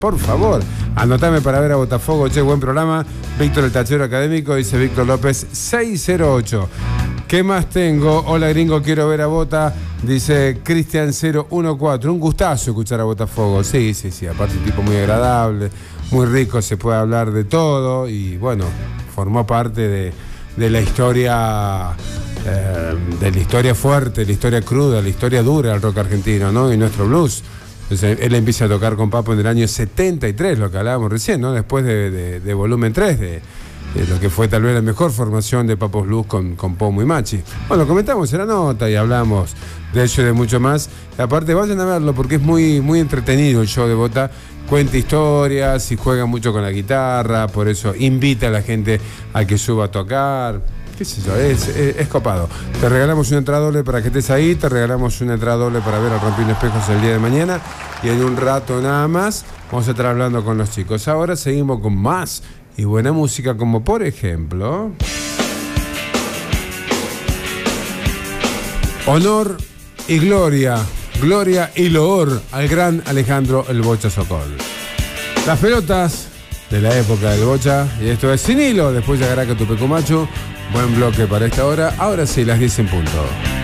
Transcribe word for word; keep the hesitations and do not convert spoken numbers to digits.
Por favor, anotame para ver a Botafogo. Che, buen programa. Víctor el Tachero Académico, dice Víctor López seis cero ocho. ¿Qué más tengo? Hola gringo, quiero ver a Bota, dice Cristian cero uno cuatro. Un gustazo escuchar a Botafogo. Sí, sí, sí. Aparte un tipo muy agradable, muy rico, se puede hablar de todo. Y bueno, formó parte de, de la historia, eh, de la historia fuerte, la historia cruda, la historia dura del rock argentino, ¿no? Y nuestro blues. Entonces, él empieza a tocar con Papo en el año setenta y tres, lo que hablábamos recién, ¿no? Después de, de, de volumen tres, de, de lo que fue tal vez la mejor formación de Papos Blues con, con Pomo y Machi. Bueno, comentamos en la nota y hablamos de eso y de mucho más. Y aparte, vayan a verlo porque es muy, muy entretenido el show de Bota. Cuenta historias y juega mucho con la guitarra, por eso invita a la gente a que suba a tocar. ¿Qué sé yo? Es, es, es copado. Te regalamos una entrada doble para que estés ahí, te regalamos una entrada doble para ver a Rompiendo Espejos el día de mañana y en un rato nada más vamos a estar hablando con los chicos. Ahora seguimos con más y buena música, como por ejemplo Honor y Gloria, Gloria y Loor al gran Alejandro el Bocha Sokol. Las pelotas de la época del Bocha, y esto es Sin Hilo. Después llegará Catupecu Machu. Buen bloque para esta hora. Ahora sí, las diez en punto.